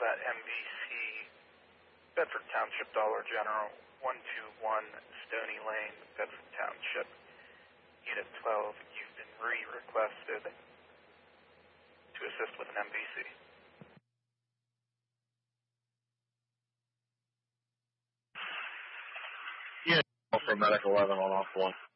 that MVC, Bedford Township, Dollar General, 121 Stony Lane, Bedford Township. Unit 12, you've been re-requested to assist with an MVC. Yeah, from Medic 11 on off 1.